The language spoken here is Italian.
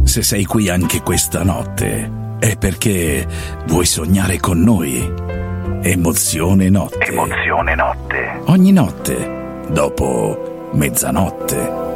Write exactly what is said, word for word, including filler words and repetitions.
Se sei qui anche questa notte, è perché vuoi sognare con noi. Emozione notte. Emozione notte. Ogni notte, dopo mezzanotte.